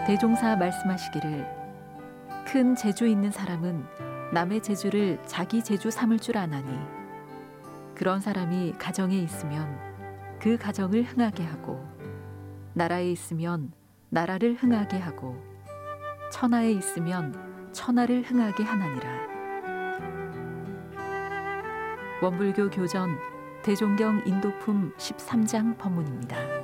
대종사 말씀하시기를 큰 재주 있는 사람은 남의 재주를 자기 재주 삼을 줄 아나니 그런 사람이 가정에 있으면 그 가정을 흥하게 하고 나라에 있으면 나라를 흥하게 하고 천하에 있으면 천하를 흥하게 하나니라. 원불교 교전 대종경 인도품 13장 법문입니다.